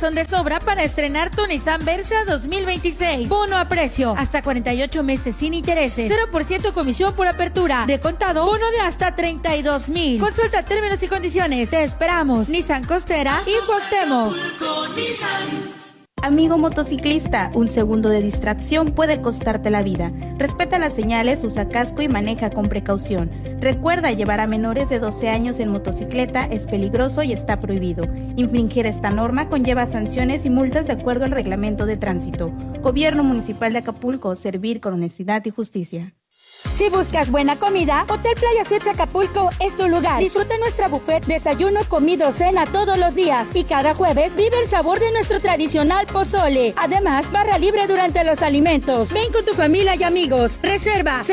razón de sobra para estrenar tu Nissan Versa 2026. Bono a precio, hasta 48 meses sin intereses, 0% comisión por apertura. De contado, bono de hasta 32,000. Consulta términos y condiciones. Te esperamos. Nissan Costera y Cuauhtémoc. Amigo motociclista, un segundo de distracción puede costarte la vida. Respeta las señales, usa casco y maneja con precaución. Recuerda, llevar a menores de 12 años en motocicleta es peligroso y está prohibido. Infringir esta norma conlleva sanciones y multas de acuerdo al reglamento de tránsito. Gobierno Municipal de Acapulco, servir con honestidad y justicia. Si buscas buena comida, Hotel Playa Suites Acapulco es tu lugar. Disfruta nuestra buffet, desayuno, comido, cena todos los días. Y cada jueves vive el sabor de nuestro tradicional pozole. Además, barra libre durante los alimentos. Ven con tu familia y amigos. Reserva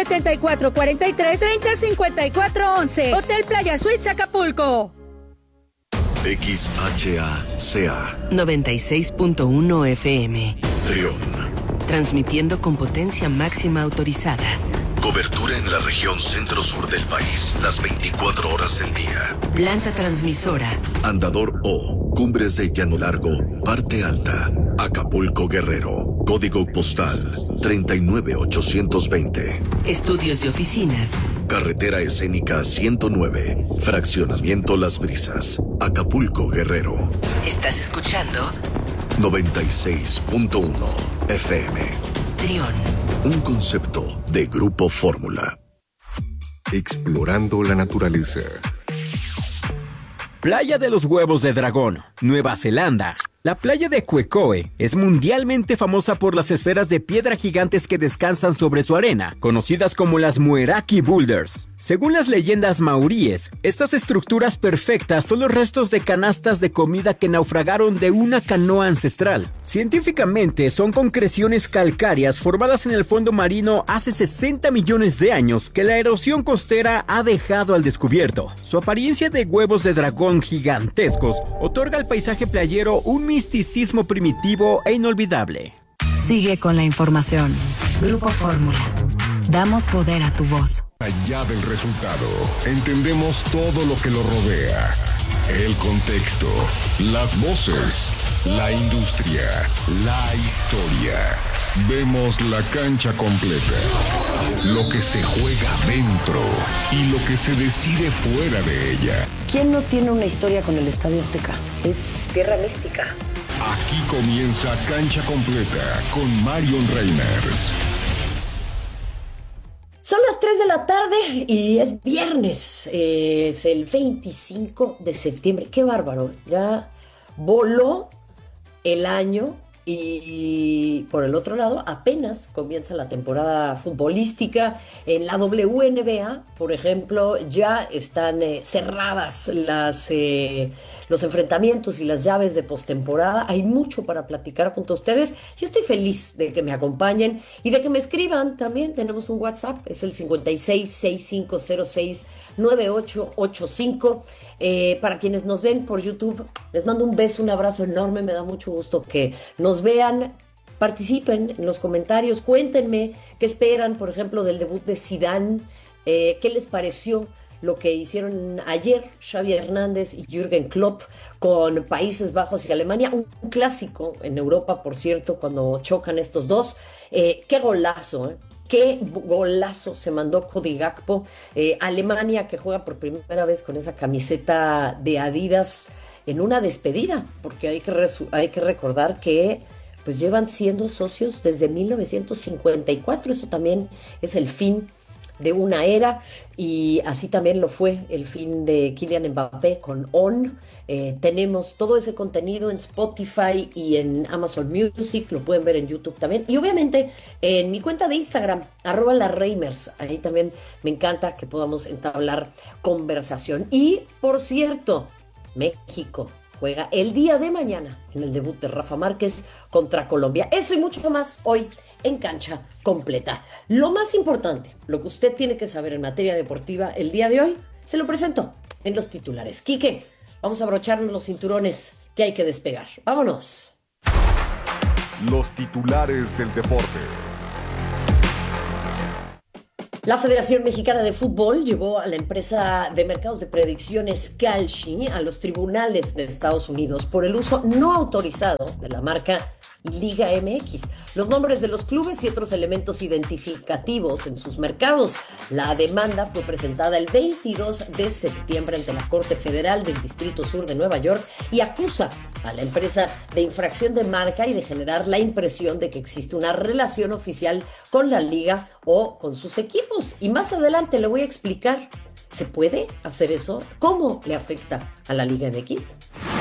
7443-305411. Hotel Playa Suites Acapulco. XHACA 96.1 FM. Trión. Transmitiendo con potencia máxima autorizada. Cobertura en la región centro-sur del país, las 24 horas del día. Planta transmisora. Andador O, Cumbres de Llano Largo, Parte Alta, Acapulco, Guerrero. Código postal 39820. Estudios y oficinas. Carretera Escénica 109, Fraccionamiento Las Brisas, Acapulco, Guerrero. ¿Estás escuchando? 96.1 FM. Trión. Un concepto de Grupo Fórmula. Explorando la naturaleza. Playa de los Huevos de Dragón, Nueva Zelanda. La playa de Quecoe es mundialmente famosa por las esferas de piedra gigantes que descansan sobre su arena, conocidas como las Mueraki Boulders. Según las leyendas maoríes, estas estructuras perfectas son los restos de canastas de comida que naufragaron de una canoa ancestral. Científicamente, son concreciones calcáreas formadas en el fondo marino hace 60 millones de años que la erosión costera ha dejado al descubierto. Su apariencia de huevos de dragón gigantescos otorga al paisaje playero un misticismo primitivo e inolvidable. Sigue con la información. Grupo Fórmula. Damos poder a tu voz. Allá del resultado, entendemos todo lo que lo rodea. El contexto, las voces, la industria, la historia. Vemos la cancha completa. Lo que se juega dentro y lo que se decide fuera de ella. ¿Quién no tiene una historia con el Estadio Azteca? Es tierra mística. Aquí comienza Cancha Completa con Marion Reimers. Son las 3 de la tarde y es viernes. Es el 25 de septiembre. ¡Qué bárbaro! Ya voló el año. Y por el otro lado, apenas comienza la temporada futbolística. En la WNBA, por ejemplo, ya están cerradas los enfrentamientos y las llaves de postemporada. Hay mucho para platicar junto a ustedes. Yo estoy feliz de que me acompañen y de que me escriban también. Tenemos un WhatsApp, es el 5665069885. Para quienes nos ven por YouTube, les mando un beso, un abrazo enorme. Me da mucho gusto que nos vean. Participen en los comentarios, cuéntenme qué esperan, por ejemplo, del debut de Zidane, qué les pareció lo que hicieron ayer Xavi Hernández y Jürgen Klopp con Países Bajos y Alemania, un clásico en Europa, por cierto, cuando chocan estos dos. Qué golazo, Qué golazo se mandó Cody Gakpo. Alemania, que juega por primera vez con esa camiseta de Adidas en una despedida, porque hay que recordar que pues llevan siendo socios desde 1954. Eso también es el fin de una era, y así también lo fue el fin de Kylian Mbappé con On. Tenemos todo ese contenido en Spotify y en Amazon Music, lo pueden ver en YouTube también, y obviamente en mi cuenta de Instagram, @lareimers, ahí también me encanta que podamos entablar conversación. Y por cierto, México juega el día de mañana en el debut de Rafa Márquez contra Colombia. Eso y mucho más hoy en Cancha Completa. Lo más importante, lo que usted tiene que saber en materia deportiva el día de hoy, se lo presento en los titulares. Quique, vamos a abrocharnos los cinturones que hay que despegar. ¡Vámonos! Los titulares del deporte. La Federación Mexicana de Fútbol llevó a la empresa de mercados de predicciones Kalshi a los tribunales de Estados Unidos por el uso no autorizado de la marca Liga MX, los nombres de los clubes y otros elementos identificativos en sus mercados. La demanda fue presentada el 22 de septiembre ante la Corte Federal del Distrito Sur de Nueva York y acusa a la empresa de infracción de marca y de generar la impresión de que existe una relación oficial con la liga o con sus equipos. Y más adelante le voy a explicar, ¿se puede hacer eso? ¿Cómo le afecta a la Liga MX?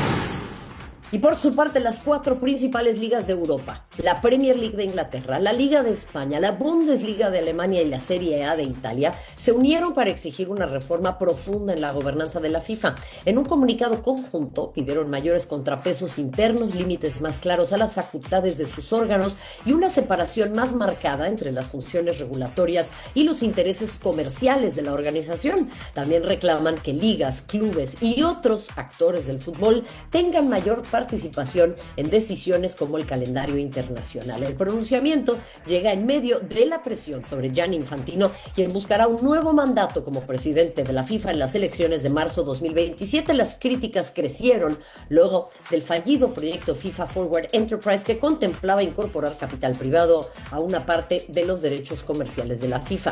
Y por su parte, las 4 principales ligas de Europa, la Premier League de Inglaterra, la Liga de España, la Bundesliga de Alemania y la Serie A de Italia, se unieron para exigir una reforma profunda en la gobernanza de la FIFA. En un comunicado conjunto, pidieron mayores contrapesos internos, límites más claros a las facultades de sus órganos y una separación más marcada entre las funciones regulatorias y los intereses comerciales de la organización. También reclaman que ligas, clubes y otros actores del fútbol tengan mayor participación en decisiones como el calendario internacional. El pronunciamiento llega en medio de la presión sobre Gianni Infantino, quien buscará un nuevo mandato como presidente de la FIFA en las elecciones de marzo 2027. Las críticas crecieron luego del fallido proyecto FIFA Forward Enterprise, que contemplaba incorporar capital privado a una parte de los derechos comerciales de la FIFA.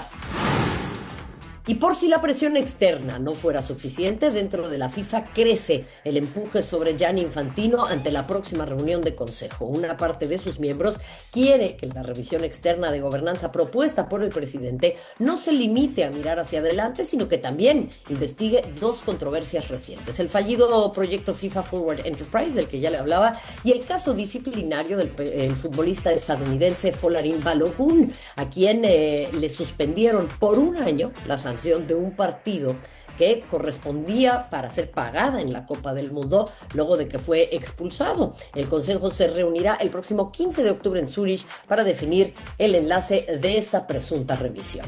Y por si la presión externa no fuera suficiente, dentro de la FIFA crece el empuje sobre Gianni Infantino ante la próxima reunión de consejo. Una parte de sus miembros quiere que la revisión externa de gobernanza propuesta por el presidente no se limite a mirar hacia adelante, sino que también investigue 2 controversias recientes: el fallido proyecto FIFA Forward Enterprise, del que ya le hablaba, y el caso disciplinario del futbolista estadounidense Folarin Balogun, a quien le suspendieron por 1 año la sanción de un partido que correspondía para ser pagada en la Copa del Mundo luego de que fue expulsado. El Consejo se reunirá el próximo 15 de octubre en Zúrich para definir el enlace de esta presunta revisión.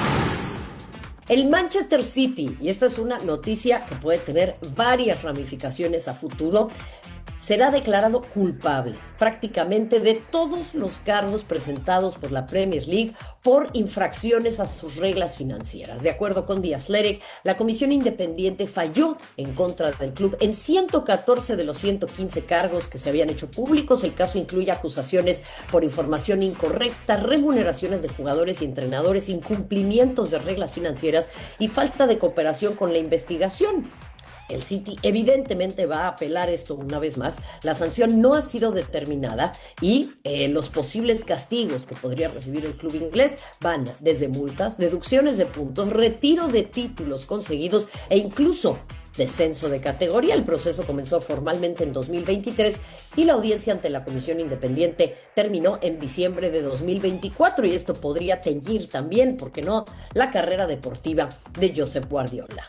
El Manchester City, y esta es una noticia que puede tener varias ramificaciones a futuro, será declarado culpable prácticamente de todos los cargos presentados por la Premier League por infracciones a sus reglas financieras. De acuerdo con The Athletic, la comisión independiente falló en contra del club en 114 de los 115 cargos que se habían hecho públicos. El caso incluye acusaciones por información incorrecta, remuneraciones de jugadores y entrenadores, incumplimientos de reglas financieras y falta de cooperación con la investigación. El City evidentemente va a apelar esto una vez más. La sanción no ha sido determinada y los posibles castigos que podría recibir el club inglés van desde multas, deducciones de puntos, retiro de títulos conseguidos e incluso descenso de categoría. El proceso comenzó formalmente en 2023 y la audiencia ante la Comisión Independiente terminó en diciembre de 2024, y esto podría teñir también, ¿por qué no?, la carrera deportiva de Josep Guardiola.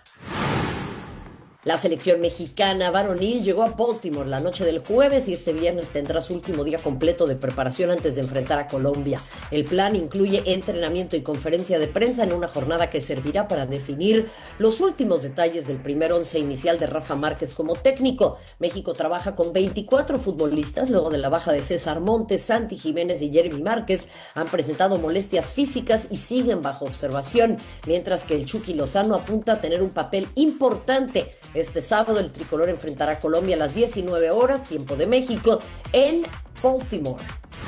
La selección mexicana varonil llegó a Baltimore la noche del jueves y este viernes tendrá su último día completo de preparación antes de enfrentar a Colombia. El plan incluye entrenamiento y conferencia de prensa en una jornada que servirá para definir los últimos detalles del primer 11 inicial de Rafa Márquez como técnico. México trabaja con 24 futbolistas luego de la baja de César Montes. Santi Jiménez y Jeremy Márquez han presentado molestias físicas y siguen bajo observación, mientras que el Chucky Lozano apunta a tener un papel importante. Este sábado el tricolor enfrentará a Colombia a las 19 horas, tiempo de México, en Baltimore.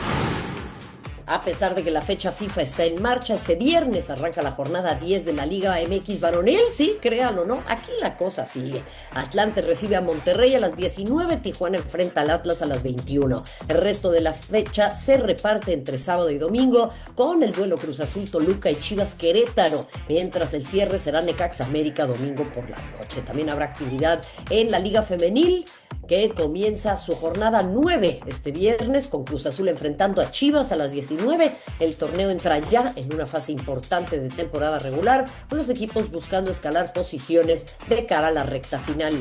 A pesar de que la fecha FIFA está en marcha, este viernes arranca la jornada 10 de la Liga MX varonil. Sí, créalo, ¿no? Aquí la cosa sigue. Atlante recibe a Monterrey a las 19, Tijuana enfrenta al Atlas a las 21. El resto de la fecha se reparte entre sábado y domingo con el duelo Cruz Azul Toluca y Chivas Querétaro, mientras el cierre será Necaxa América domingo por la noche. También habrá actividad en la Liga Femenil, que comienza su jornada 9 este viernes con Cruz Azul enfrentando a Chivas a las 19. El torneo entra ya en una fase importante de temporada regular, con los equipos buscando escalar posiciones de cara a la recta final.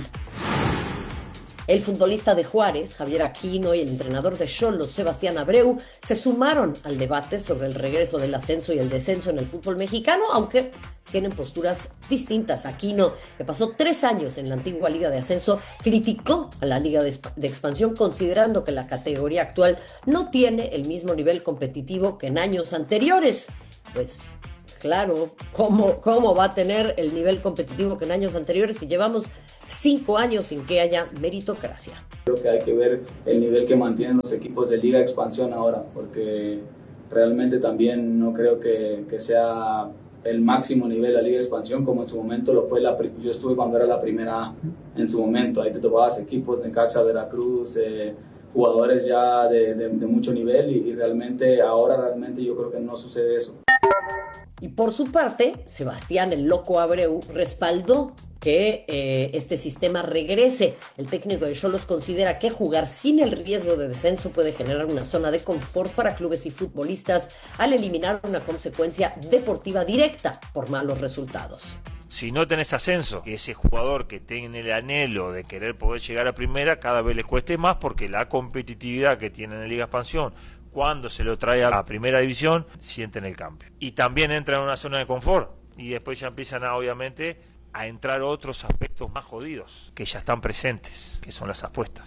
El futbolista de Juárez, Javier Aquino, y el entrenador de Xolos, Sebastián Abreu, se sumaron al debate sobre el regreso del ascenso y el descenso en el fútbol mexicano, aunque tienen posturas distintas. Aquino, que pasó 3 años en la antigua Liga de Ascenso, criticó a la Liga de Expansión, considerando que la categoría actual no tiene el mismo nivel competitivo que en años anteriores. Pues claro, ¿cómo va a tener el nivel competitivo que en años anteriores si llevamos 5 años sin que haya meritocracia? Creo que hay que ver el nivel que mantienen los equipos de Liga de Expansión ahora, porque realmente también no creo que sea el máximo nivel de la Liga de Expansión como en su momento lo fue. Yo estuve cuando era la primera en su momento, ahí te topabas equipos de Necaxa, Veracruz, jugadores ya de mucho nivel y realmente ahora yo creo que no sucede eso. Y por su parte, Sebastián el Loco Abreu respaldó que este sistema regrese. El técnico de Xolos considera que jugar sin el riesgo de descenso puede generar una zona de confort para clubes y futbolistas al eliminar una consecuencia deportiva directa por malos resultados. Si no tenés ascenso, ese jugador que tiene el anhelo de querer poder llegar a primera cada vez le cueste más porque la competitividad que tiene en la Liga Expansión, cuando se lo trae a la primera división, sienten el cambio. Y también entran en una zona de confort y después ya empiezan obviamente a entrar otros aspectos más jodidos que ya están presentes, que son las apuestas.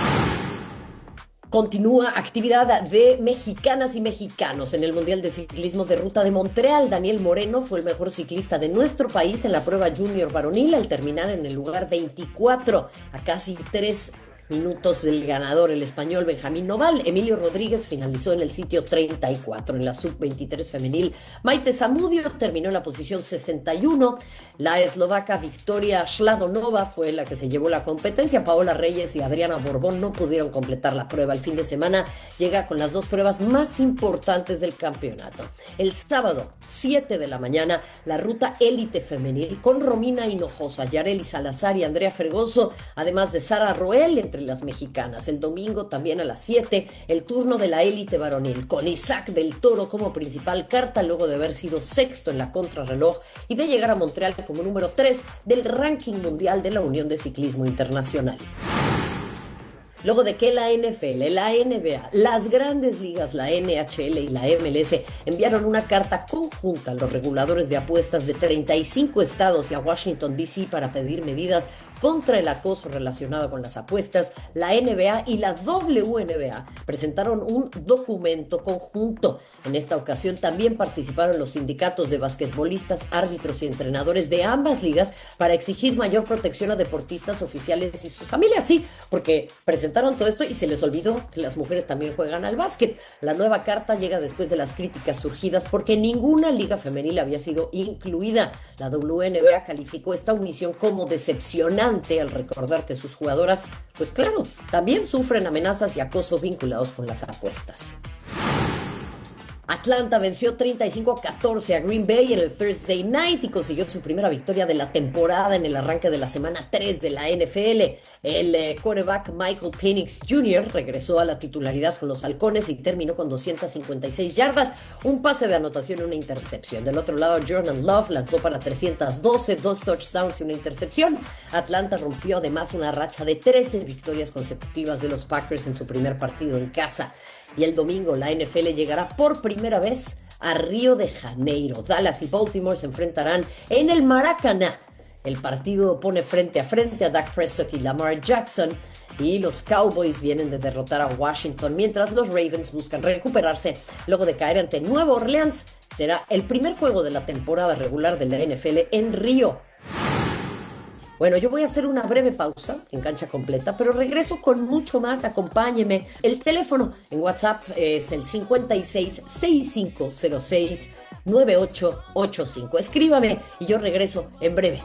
Continúa actividad de mexicanas y mexicanos en el Mundial de Ciclismo de Ruta de Montreal. Daniel Moreno fue el mejor ciclista de nuestro país en la prueba junior varonil al terminar en el lugar 24, a casi 3 minutos del ganador, el español Benjamín Noval. Emilio Rodríguez finalizó en el sitio 34. En la sub-23 femenil, Maite Zamudio terminó en la posición 61. La eslovaca Victoria Šladonova fue la que se llevó la competencia. Paola Reyes y Adriana Borbón no pudieron completar la prueba. El fin de semana llega con las 2 pruebas más importantes del campeonato. El sábado, 7 de la mañana, la ruta élite femenil con Romina Hinojosa, Yareli Salazar y Andrea Fregoso, además de Sara Roel, entre las mexicanas. El domingo también a las 7, el turno de la élite varonil, con Isaac del Toro como principal carta, luego de haber sido sexto en la contrarreloj y de llegar a Montreal como número 3 del ranking mundial de la Unión de Ciclismo Internacional. Luego de que la NFL, la NBA, las grandes ligas, la NHL y la MLS enviaron una carta conjunta a los reguladores de apuestas de 35 estados y a Washington, D.C. para pedir medidas contra el acoso relacionado con las apuestas, la NBA y la WNBA presentaron un documento conjunto. En esta ocasión también participaron los sindicatos de basquetbolistas, árbitros y entrenadores de ambas ligas para exigir mayor protección a deportistas, oficiales y sus familias. Sí, porque presentaron todo esto y se les olvidó que las mujeres también juegan al básquet. La nueva carta llega después de las críticas surgidas porque ninguna liga femenil había sido incluida. La WNBA calificó esta omisión como decepcionante al recordar que sus jugadoras, pues claro, también sufren amenazas y acoso vinculados con las apuestas. Atlanta venció 35-14 a Green Bay en el Thursday Night y consiguió su primera victoria de la temporada en el arranque de la semana 3 de la NFL. El quarterback Michael Penix Jr. regresó a la titularidad con los halcones y terminó con 256 yardas, un pase de anotación y una intercepción. Del otro lado, Jordan Love lanzó para 312, 2 touchdowns y una intercepción. Atlanta rompió además una racha de 13 victorias consecutivas de los Packers en su primer partido en casa. Y el domingo la NFL llegará por primera vez a Río de Janeiro. Dallas y Baltimore se enfrentarán en el Maracaná. El partido pone frente a frente a Dak Prescott y Lamar Jackson. Y los Cowboys vienen de derrotar a Washington, mientras los Ravens buscan recuperarse luego de caer ante Nueva Orleans. Será el primer juego de la temporada regular de la NFL en Río. Bueno, yo voy a hacer una breve pausa en Cancha Completa, pero regreso con mucho más. Acompáñeme. El teléfono en WhatsApp es el 56-6506-9885. Escríbame y yo regreso en breve.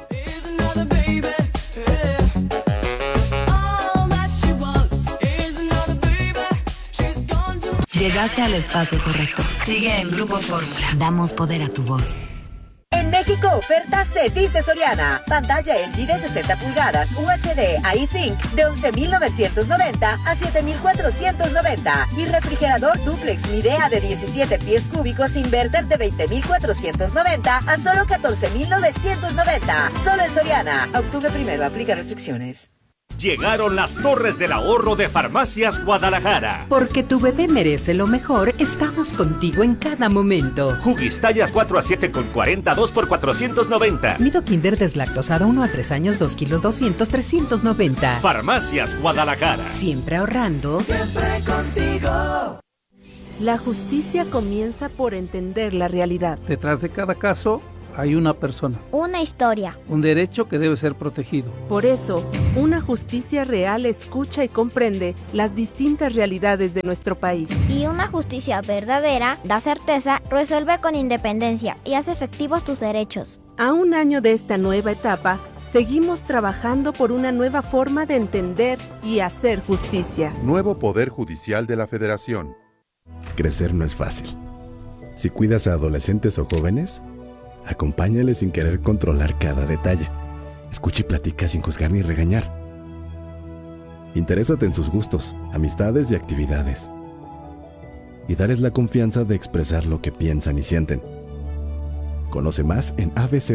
Llegaste al espacio correcto. Sigue en Grupo Fórmula. Damos poder a tu voz. En México, oferta se dice Soriana. Pantalla LG de 60 pulgadas UHD iThink de 11,990 a 7,490. Y refrigerador duplex Midea de 17 pies cúbicos inverter de 20,490 a solo 14,990. Solo en Soriana. Octubre 1, aplica restricciones. Llegaron las Torres del Ahorro de Farmacias Guadalajara. Porque tu bebé merece lo mejor, estamos contigo en cada momento. Huggies tallas 4 a 7 con 40, 2 por 490. Nido Kinder deslactosado 1 a 3 años, 2 kilos 200, 390. Farmacias Guadalajara. Siempre ahorrando. Siempre contigo. La justicia comienza por entender la realidad. Detrás de cada caso hay una persona. Una historia. Un derecho que debe ser protegido. Por eso, una justicia real escucha y comprende las distintas realidades de nuestro país. Y una justicia verdadera da certeza, resuelve con independencia y hace efectivos tus derechos. A un año de esta nueva etapa, seguimos trabajando por una nueva forma de entender y hacer justicia. Nuevo Poder Judicial de la Federación. Crecer no es fácil. Si cuidas a adolescentes o jóvenes, acompáñales sin querer controlar cada detalle. Escucha y platica sin juzgar ni regañar. Interésate en sus gustos, amistades y actividades. Y dales la confianza de expresar lo que piensan y sienten. Conoce más en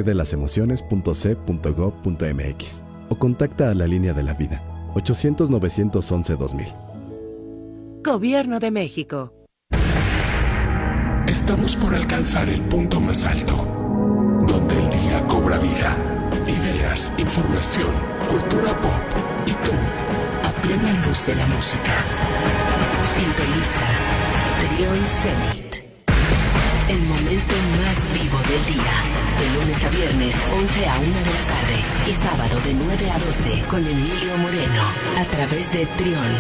abcdelalasemociones.c.gov.mx o contacta a la Línea de la Vida, 800-911-2000. Gobierno de México. Estamos por alcanzar el punto más alto, donde el día cobra vida. Ideas, información, cultura pop y tú, a plena luz de la música. Sintoniza Trión Zenit. El momento más vivo del día. De lunes a viernes, 11 a 1 de la tarde. Y sábado de 9 a 12 con Emilio Moreno. A través de Trión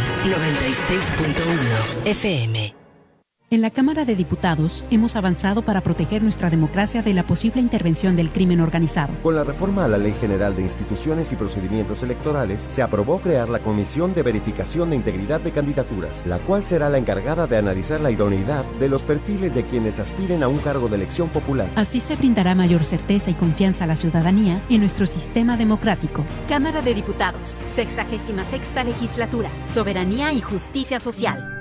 96.1 FM. En la Cámara de Diputados hemos avanzado para proteger nuestra democracia de la posible intervención del crimen organizado. Con la reforma a la Ley General de Instituciones y Procedimientos Electorales, se aprobó crear la Comisión de Verificación de Integridad de Candidaturas, la cual será la encargada de analizar la idoneidad de los perfiles de quienes aspiren a un cargo de elección popular. Así se brindará mayor certeza y confianza a la ciudadanía en nuestro sistema democrático. Cámara de Diputados, 66ª Legislatura, Soberanía y Justicia Social.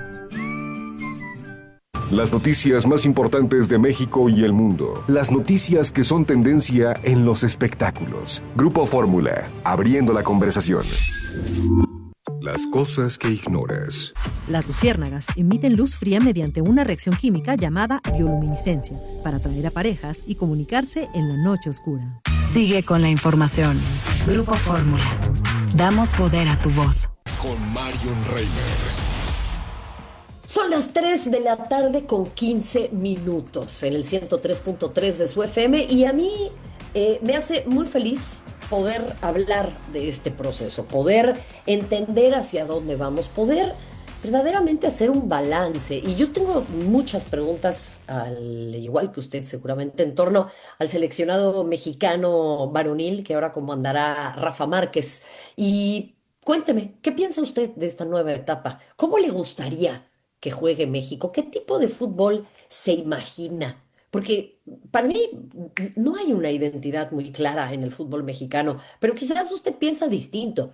Las noticias más importantes de México y el mundo. Las noticias que son tendencia en los espectáculos. Grupo Fórmula, abriendo la conversación. Las cosas que ignoras. Las luciérnagas emiten luz fría mediante una reacción química llamada bioluminiscencia para atraer a parejas y comunicarse en la noche oscura. Sigue con la información. Grupo Fórmula. Damos poder a tu voz. Con Marion Reimers. Son las 3 de la tarde con 15 minutos en el 103.3 de su FM y a mí me hace muy feliz poder hablar de este proceso, poder entender hacia dónde vamos, poder verdaderamente hacer un balance. Y yo tengo muchas preguntas, al igual que usted seguramente, en torno al seleccionado mexicano varonil que ahora comandará Rafa Márquez. Y cuénteme, ¿qué piensa usted de esta nueva etapa? ¿Cómo le gustaría que juegue México? ¿Qué tipo de fútbol se imagina? Porque para mí no hay una identidad muy clara en el fútbol mexicano, pero quizás usted piensa distinto.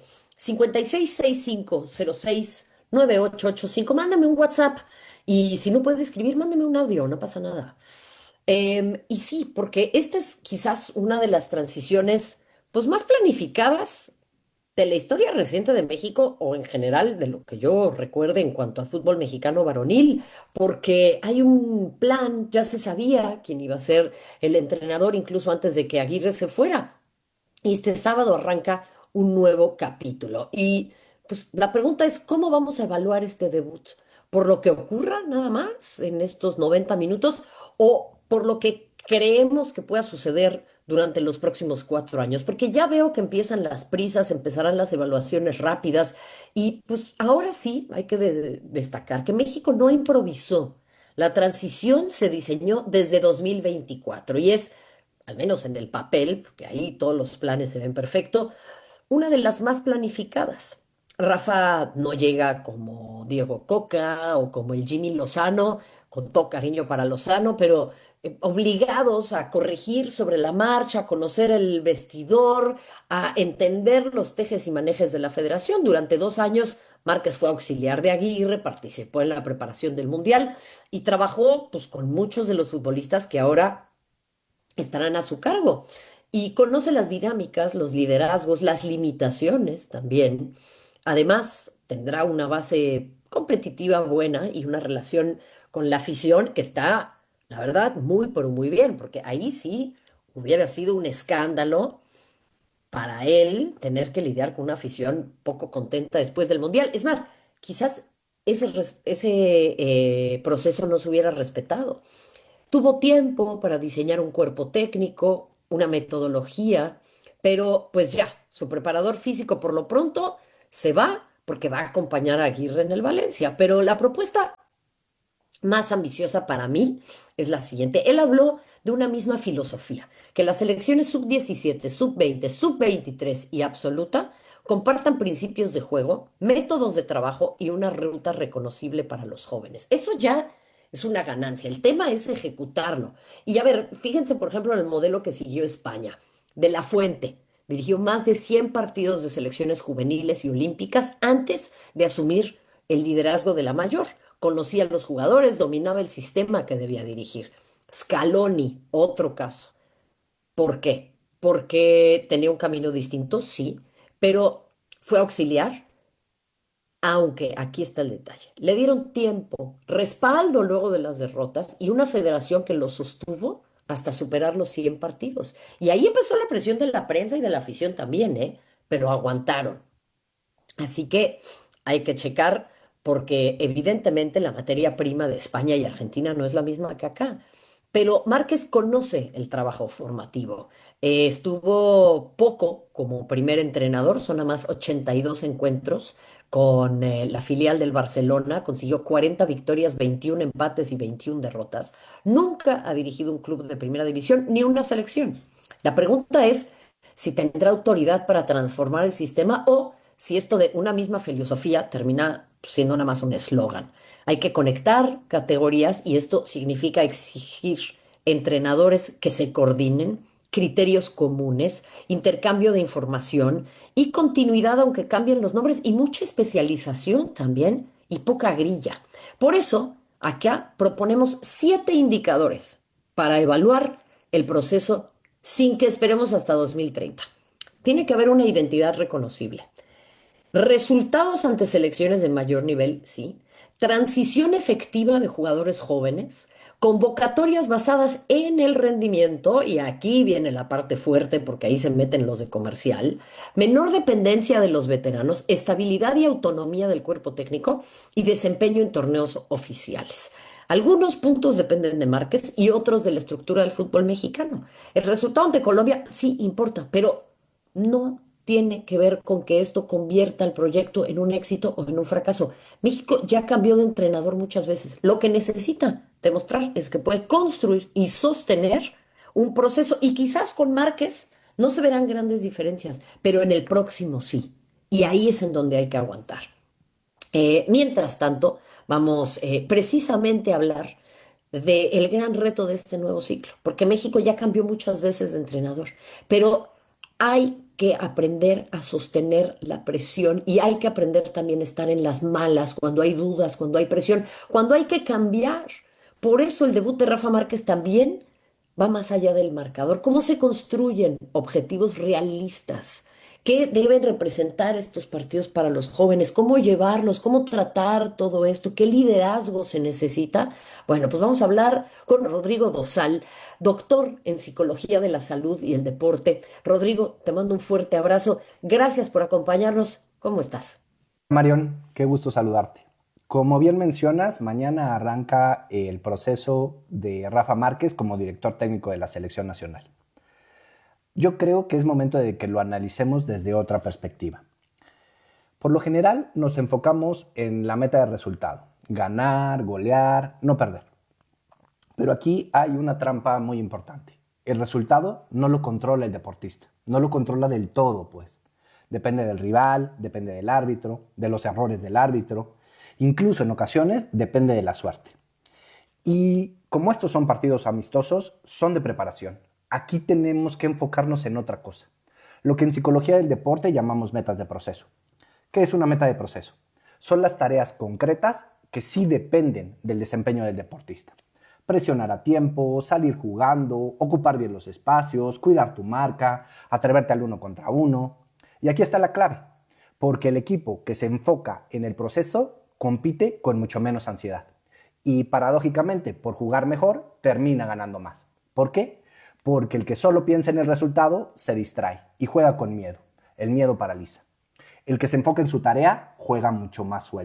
5665069885, mándame un WhatsApp y si no puede escribir, mándame un audio, no pasa nada. Y sí, porque esta es quizás una de las transiciones pues más planificadas de la historia reciente de México o en general de lo que yo recuerde en cuanto al fútbol mexicano varonil, porque hay un plan, ya se sabía quién iba a ser el entrenador incluso antes de que Aguirre se fuera. Y este sábado arranca un nuevo capítulo. Y pues la pregunta es, ¿cómo vamos a evaluar este debut? ¿Por lo que ocurra nada más en estos 90 minutos o por lo que creemos que pueda suceder durante los próximos 4 años? Porque ya veo que empiezan las prisas, empezarán las evaluaciones rápidas y pues ahora sí hay que destacar que México no improvisó. La transición se diseñó desde 2024 y es, al menos en el papel, porque ahí todos los planes se ven perfecto, una de las más planificadas. Rafa no llega como Diego Coca o como el Jimmy Lozano, con todo cariño para Lozano, pero obligados a corregir sobre la marcha, a conocer el vestidor, a entender los tejes y manejes de la federación. Durante 2 años, Márquez fue auxiliar de Aguirre, participó en la preparación del Mundial y trabajó pues, con muchos de los futbolistas que ahora estarán a su cargo. Y conoce las dinámicas, los liderazgos, las limitaciones también. Además, tendrá una base competitiva buena y una relación con la afición que está, la verdad, muy, pero muy bien, porque ahí sí hubiera sido un escándalo para él tener que lidiar con una afición poco contenta después del Mundial. Es más, quizás ese proceso no se hubiera respetado. Tuvo tiempo para diseñar un cuerpo técnico, una metodología, pero pues ya, su preparador físico por lo pronto se va porque va a acompañar a Aguirre en el Valencia. Pero la propuesta más ambiciosa para mí es la siguiente. Él habló de una misma filosofía, que las selecciones sub-17, sub-20, sub-23 y absoluta compartan principios de juego, métodos de trabajo y una ruta reconocible para los jóvenes. Eso ya es una ganancia. El tema es ejecutarlo. Y a ver, fíjense por ejemplo en el modelo que siguió España. De la Fuente dirigió más de 100 partidos de selecciones juveniles y olímpicas antes de asumir el liderazgo de la mayor. Conocía a los jugadores, dominaba el sistema que debía dirigir. Scaloni, otro caso. ¿Por qué? Porque tenía un camino distinto, sí, pero fue auxiliar, aunque aquí está el detalle. Le dieron tiempo, respaldo luego de las derrotas y una federación que lo sostuvo hasta superar los 100 partidos. Y ahí empezó la presión de la prensa y de la afición también, ¿eh? Pero aguantaron. Así que hay que checar porque evidentemente la materia prima de España y Argentina no es la misma que acá. Pero Márquez conoce el trabajo formativo. Estuvo poco como primer entrenador, son nada más 82 encuentros con la filial del Barcelona, consiguió 40 victorias, 21 empates y 21 derrotas. Nunca ha dirigido un club de primera división ni una selección. La pregunta es si tendrá autoridad para transformar el sistema o si esto de una misma filosofía termina siendo nada más un eslogan. Hay que conectar categorías y esto significa exigir entrenadores que se coordinen, criterios comunes, intercambio de información y continuidad aunque cambien los nombres y mucha especialización también y poca grilla. Por eso, acá proponemos 7 indicadores para evaluar el proceso sin que esperemos hasta 2030. Tiene que haber una identidad reconocible. Resultados ante selecciones de mayor nivel, sí. Transición efectiva de jugadores jóvenes, convocatorias basadas en el rendimiento, y aquí viene la parte fuerte porque ahí se meten los de comercial, menor dependencia de los veteranos, estabilidad y autonomía del cuerpo técnico y desempeño en torneos oficiales. Algunos puntos dependen de Márquez y otros de la estructura del fútbol mexicano. El resultado ante Colombia sí importa, pero no tiene que ver con que esto convierta el proyecto en un éxito o en un fracaso. México ya cambió de entrenador muchas veces. Lo que necesita demostrar es que puede construir y sostener un proceso y quizás con Márquez no se verán grandes diferencias, pero en el próximo sí. Y ahí es en donde hay que aguantar. Mientras tanto, vamos precisamente a hablar del gran reto de este nuevo ciclo, porque México ya cambió muchas veces de entrenador, pero hay que aprender a sostener la presión y hay que aprender también a estar en las malas, cuando hay dudas, cuando hay presión, cuando hay que cambiar. Por eso el debut de Rafa Márquez también va más allá del marcador. ¿Cómo se construyen objetivos realistas? ¿Qué deben representar estos partidos para los jóvenes? ¿Cómo llevarlos? ¿Cómo tratar todo esto? ¿Qué liderazgo se necesita? Bueno, pues vamos a hablar con Rodrigo Dosal, doctor en Psicología de la Salud y el Deporte. Rodrigo, te mando un fuerte abrazo. Gracias por acompañarnos. ¿Cómo estás? Marion, qué gusto saludarte. Como bien mencionas, mañana arranca el proceso de Rafa Márquez como director técnico de la Selección Nacional. Yo creo que es momento de que lo analicemos desde otra perspectiva. Por lo general nos enfocamos en la meta de resultado, ganar, golear, no perder. Pero aquí hay una trampa muy importante. El resultado no lo controla el deportista, no lo controla del todo, pues. Depende del rival, depende del árbitro, de los errores del árbitro, incluso en ocasiones depende de la suerte. Y como estos son partidos amistosos, son de preparación. Aquí tenemos que enfocarnos en otra cosa, lo que en psicología del deporte llamamos metas de proceso. ¿Qué es una meta de proceso? Son las tareas concretas que sí dependen del desempeño del deportista. Presionar a tiempo, salir jugando, ocupar bien los espacios, cuidar tu marca, atreverte al 1 contra 1. Y aquí está la clave, porque el equipo que se enfoca en el proceso compite con mucho menos ansiedad. Y paradójicamente, por jugar mejor, termina ganando más. ¿Por qué? Porque el que solo piensa en el resultado se distrae y juega con miedo. El miedo paraliza. El que se enfoca en su tarea juega mucho más suelto.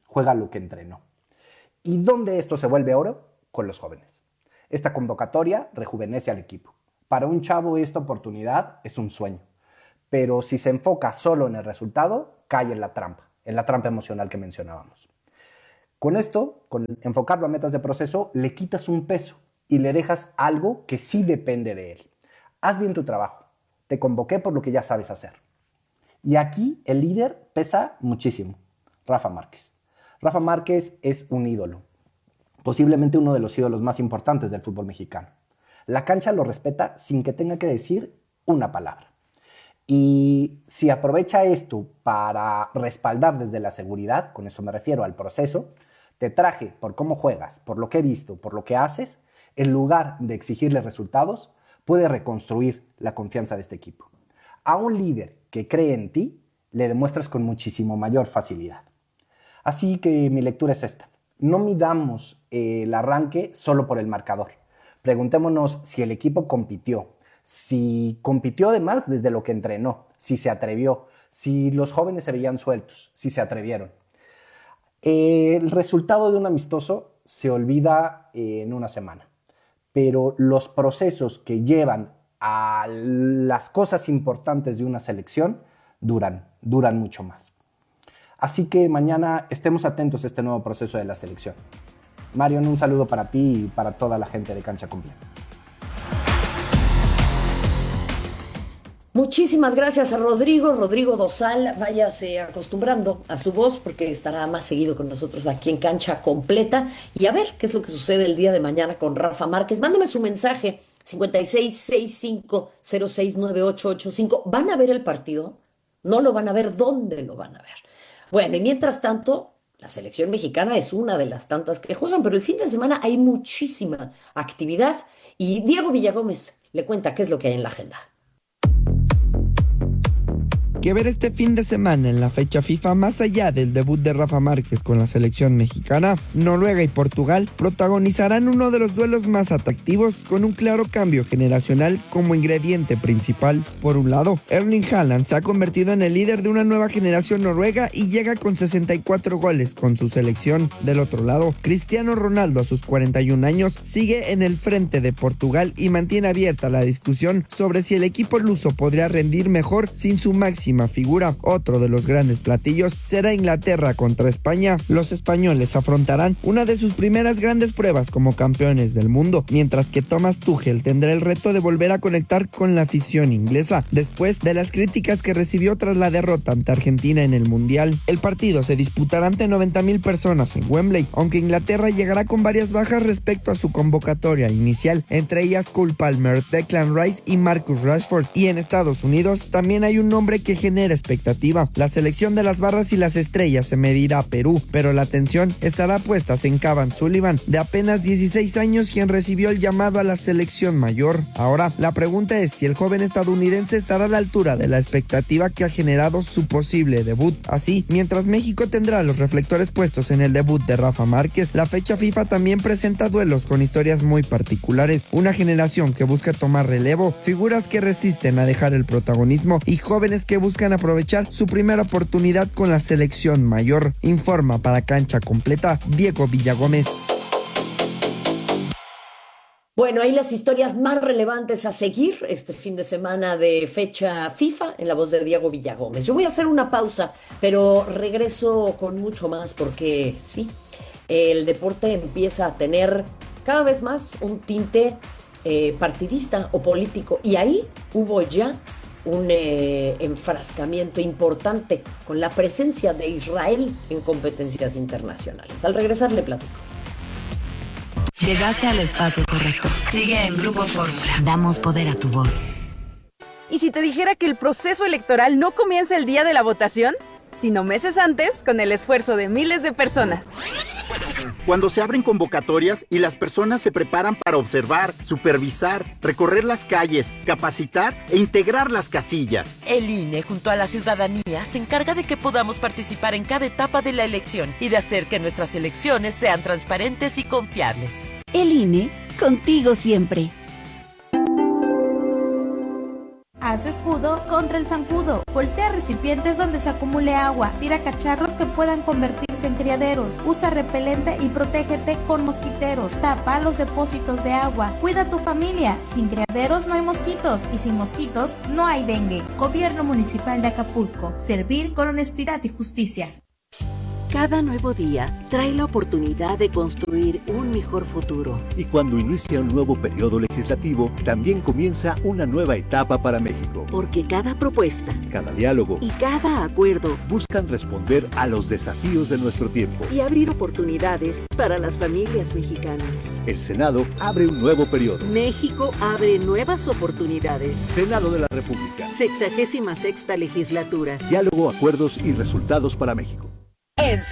juega lo que entrenó. ¿Y dónde esto se vuelve oro? Con los jóvenes. Esta convocatoria rejuvenece al equipo. Para un chavo esta oportunidad es un sueño, pero si se enfoca solo en el resultado, cae en la trampa emocional que mencionábamos. Con esto, con enfocarlo a metas de proceso, le quitas un peso y le dejas algo que sí depende de él. Haz bien tu trabajo. Te convoqué por lo que ya sabes hacer. Y aquí el líder pesa muchísimo. Rafa Márquez. Rafa Márquez es un ídolo. Posiblemente uno de los ídolos más importantes del fútbol mexicano. La cancha lo respeta sin que tenga que decir una palabra. Y si aprovecha esto para respaldar desde la seguridad, con esto me refiero al proceso, te traje por cómo juegas, por lo que he visto, por lo que haces, en lugar de exigirle resultados, puede reconstruir la confianza de este equipo. A un líder que cree en ti, le demuestras con muchísimo mayor facilidad. Así que mi lectura es esta. No midamos el arranque solo por el marcador. Preguntémonos si el equipo compitió, si compitió además desde lo que entrenó, si se atrevió, si los jóvenes se veían sueltos, si se atrevieron. El resultado de un amistoso se olvida en una semana, pero los procesos que llevan a las cosas importantes de una selección duran mucho más. Así que mañana estemos atentos a este nuevo proceso de la selección. Marion, un saludo para ti y para toda la gente de Cancha Completa. Muchísimas gracias a Rodrigo Dosal. Váyase acostumbrando a su voz porque estará más seguido con nosotros aquí en Cancha Completa. Y a ver qué es lo que sucede el día de mañana con Rafa Márquez. Mándeme su mensaje, 5665069885. ¿Van a ver el partido? ¿No lo van a ver? ¿Dónde lo van a ver? Bueno, y mientras tanto, la selección mexicana es una de las tantas que juegan, pero el fin de semana hay muchísima actividad y Diego Villagómez le cuenta qué es lo que hay en la agenda. ¿Qué ver este fin de semana en la fecha FIFA más allá del debut de Rafa Márquez con la selección mexicana? Noruega y Portugal protagonizarán uno de los duelos más atractivos con un claro cambio generacional como ingrediente principal. Por un lado, Erling Haaland se ha convertido en el líder de una nueva generación noruega y llega con 64 goles con su selección. Del otro lado, Cristiano Ronaldo a sus 41 años sigue en el frente de Portugal y mantiene abierta la discusión sobre si el equipo luso podría rendir mejor sin su máxima figura. Otro de los grandes platillos será Inglaterra contra España. Los españoles afrontarán una de sus primeras grandes pruebas como campeones del mundo, mientras que Thomas Tuchel tendrá el reto de volver a conectar con la afición inglesa, después de las críticas que recibió tras la derrota ante Argentina en el Mundial. El partido se disputará ante 90,000 personas en Wembley, aunque Inglaterra llegará con varias bajas respecto a su convocatoria inicial, entre ellas Cole Palmer, Declan Rice y Marcus Rashford. Y en Estados Unidos también hay un nombre que genera expectativa. La selección de las barras y las estrellas se medirá a Perú, pero la atención estará puesta en Cavan Sullivan, de apenas 16 años, quien recibió el llamado a la selección mayor. Ahora, la pregunta es si el joven estadounidense estará a la altura de la expectativa que ha generado su posible debut. Así, mientras México tendrá los reflectores puestos en el debut de Rafa Márquez, la fecha FIFA también presenta duelos con historias muy particulares. Una generación que busca tomar relevo, figuras que resisten a dejar el protagonismo y jóvenes que buscan aprovechar su primera oportunidad con la selección mayor. Informa para Cancha Completa Diego Villagómez. Bueno, ahí las historias más relevantes a seguir este fin de semana de fecha FIFA en la voz de Diego Villagómez. Yo voy a hacer una pausa, pero regreso con mucho más porque sí, el deporte empieza a tener cada vez más un tinte partidista o político y ahí hubo ya un enfrascamiento importante con la presencia de Israel en competencias internacionales. Al regresar le platico. Llegaste al espacio correcto. Sigue en Grupo Fórmula. Damos poder a tu voz. ¿Y si te dijera que el proceso electoral no comienza el día de la votación, sino meses antes, con el esfuerzo de miles de personas? Cuando se abren convocatorias y las personas se preparan para observar, supervisar, recorrer las calles, capacitar e integrar las casillas. El INE, junto a la ciudadanía, se encarga de que podamos participar en cada etapa de la elección y de hacer que nuestras elecciones sean transparentes y confiables. El INE, contigo siempre. Haz escudo contra el zancudo. Voltea recipientes donde se acumule agua. Tira cacharros que puedan convertirse dejes en criaderos. Usa repelente y protégete con mosquiteros. Tapa los depósitos de agua. Cuida a tu familia. Sin criaderos no hay mosquitos y sin mosquitos no hay dengue. Gobierno Municipal de Acapulco. Servir con honestidad y justicia. Cada nuevo día trae la oportunidad de construir un mejor futuro. Y cuando inicia un nuevo periodo legislativo, también comienza una nueva etapa para México. Porque cada propuesta, cada diálogo y cada acuerdo buscan responder a los desafíos de nuestro tiempo y abrir oportunidades para las familias mexicanas. El Senado abre un nuevo periodo. México abre nuevas oportunidades. Senado de la República. 66ª legislatura. Diálogo, acuerdos y resultados para México.